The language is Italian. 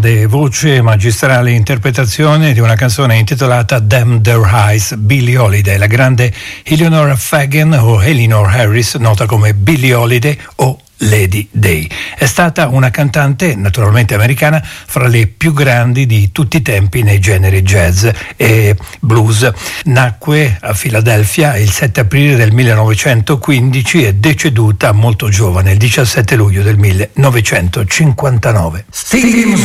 grande voce, magistrale interpretazione di una canzone intitolata Damn Their Eyes, Billie Holiday, la grande Eleanor Fagan o Eleanor Harris, nota come Billie Holiday o Lady Day. È stata una cantante naturalmente americana fra le più grandi di tutti i tempi nei generi jazz e blues. Nacque a Filadelfia il 7 aprile del 1915 e deceduta molto giovane il 17 luglio del 1959.